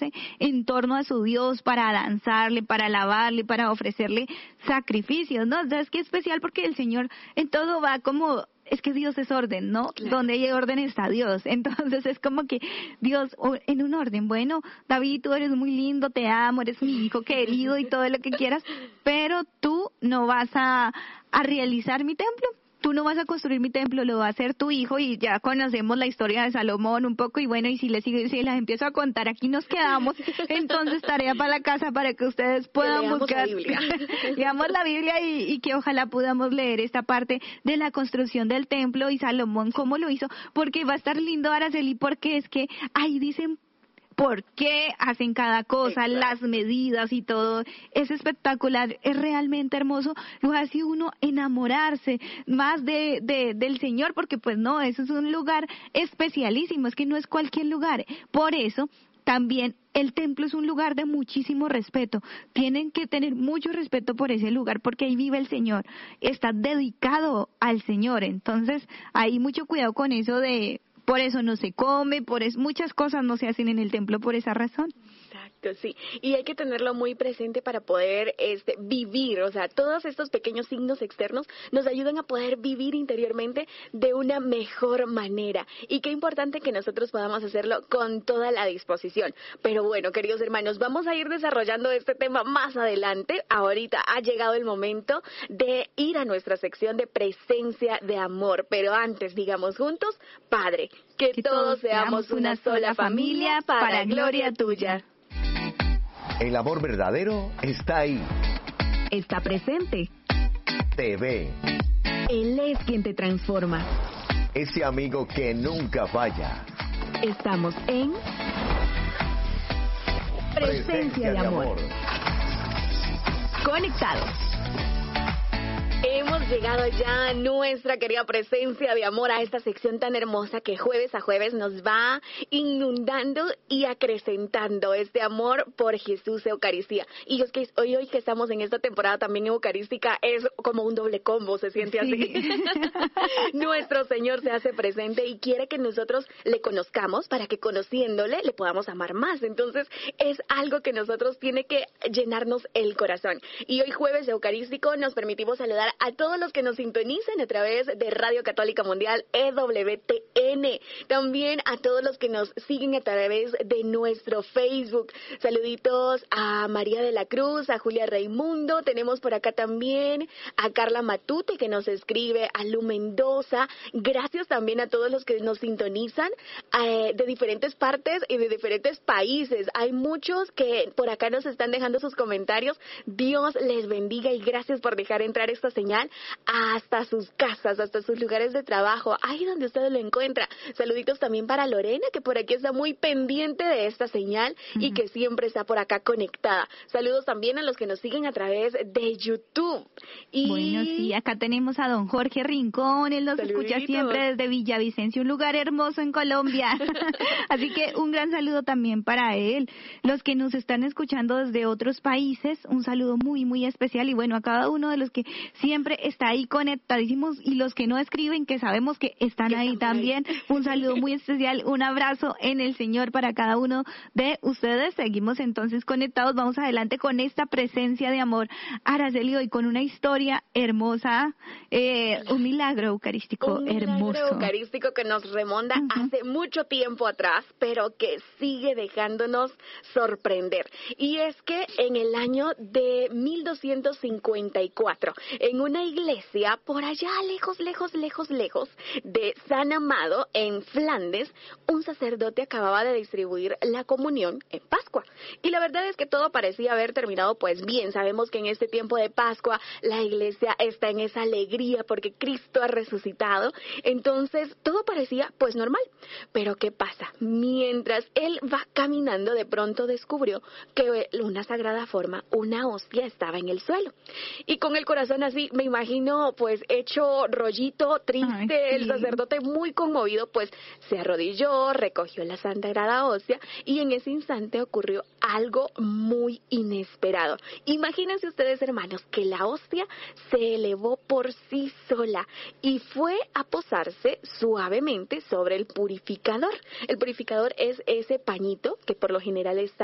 reunirse en torno a su Dios para danzarle, para alabarle, para ofrecerle sacrificios, ¿no? O sea, es que es especial porque el Señor en todo va como... Es que Dios es orden, ¿no? Claro. Donde hay orden está Dios. Entonces es como que Dios en un orden. Bueno, David, tú eres muy lindo, te amo, eres mi hijo querido y todo lo que quieras, pero tú no vas a realizar mi templo. Tú no vas a construir mi templo, lo va a hacer tu hijo, y ya conocemos la historia de Salomón un poco, y bueno, y si les empiezo a contar, aquí nos quedamos. Entonces, tarea para la casa para que ustedes puedan buscar, leamos la Biblia y que ojalá podamos leer esta parte de la construcción del templo y Salomón cómo lo hizo, porque va a estar lindo, Araceli, porque es que ahí dicen por qué hacen cada cosa, exacto, las medidas y todo. Es espectacular, es realmente hermoso. Lo hace uno enamorarse más del Señor, porque pues no, eso es un lugar especialísimo, es que no es cualquier lugar. Por eso también el templo es un lugar de muchísimo respeto. Tienen que tener mucho respeto por ese lugar, porque ahí vive el Señor. Está dedicado al Señor. Entonces, hay mucho cuidado con eso por eso no se come, muchas cosas no se hacen en el templo por esa razón. Exacto, sí. Y hay que tenerlo muy presente para poder vivir, o sea, todos estos pequeños signos externos nos ayudan a poder vivir interiormente de una mejor manera. Y qué importante que nosotros podamos hacerlo con toda la disposición. Pero bueno, queridos hermanos, vamos a ir desarrollando este tema más adelante. Ahorita ha llegado el momento de ir a nuestra sección de presencia de amor. Pero antes, digamos juntos, Padre, que todos seamos una sola familia para gloria tuya. El amor verdadero está ahí. Está presente. Te ve. Él es quien te transforma. Ese amigo que nunca falla. Estamos en Presencia de Amor. Conectados. Hemos llegado ya a nuestra querida presencia de amor, a esta sección tan hermosa que jueves a jueves nos va inundando y acrecentando este amor por Jesús Eucaristía. Y es que hoy que estamos en esta temporada también eucarística, es como un doble combo, se siente así. Nuestro Señor se hace presente y quiere que nosotros le conozcamos para que conociéndole le podamos amar más. Entonces es algo que nosotros tiene que llenarnos el corazón. Y hoy jueves eucarístico nos permitimos saludar a todos los que nos sintonizan a través de Radio Católica Mundial EWTN. También a todos los que nos siguen a través de nuestro Facebook. Saluditos a María de la Cruz, a Julia Raimundo. Tenemos por acá también a Carla Matute que nos escribe, a Lu Mendoza. Gracias también a todos los que nos sintonizan de diferentes partes y de diferentes países. Hay muchos que por acá nos están dejando sus comentarios. Dios les bendiga y gracias por dejar entrar esta señal hasta sus casas, hasta sus lugares de trabajo, ahí donde usted lo encuentra. Saluditos también para Lorena, que por aquí está muy pendiente de esta señal y que siempre está por acá conectada. Saludos también a los que nos siguen a través de YouTube. Y bueno, sí, acá tenemos a don Jorge Rincón, él nos escucha siempre desde Villavicencio, un lugar hermoso en Colombia. Así que un gran saludo también para él. Los que nos están escuchando desde otros países, un saludo muy, muy especial. Y bueno, a cada uno de los que siempre está ahí conectadísimos, y los que no escriben, que sabemos que están ahí también, un saludo muy especial, un abrazo en el Señor para cada uno de ustedes. Seguimos entonces conectados, vamos adelante con esta presencia de amor, Araceli, hoy con una historia hermosa, un milagro eucarístico hermoso. Un milagro eucarístico que nos remonta hace mucho tiempo atrás, pero que sigue dejándonos sorprender. Y es que en el año de 1254, en una iglesia por allá lejos de San Amado, en Flandes, un sacerdote acababa de distribuir la comunión en Pascua. Y la verdad es que todo parecía haber terminado pues bien. Sabemos que en este tiempo de Pascua la iglesia está en esa alegría porque Cristo ha resucitado. Entonces todo parecía pues normal. Pero ¿qué pasa? Mientras él va caminando, de pronto descubrió que una sagrada forma, una hostia, estaba en el suelo. Y con el corazón así, me imagino pues hecho rollito, triste. Ay, sí. El sacerdote muy conmovido pues se arrodilló, recogió la sagrada hostia y en ese instante ocurrió algo muy inesperado. Imagínense ustedes, hermanos, que la hostia se elevó por sí sola y fue a posarse suavemente sobre el purificador. El purificador es ese pañito que por lo general está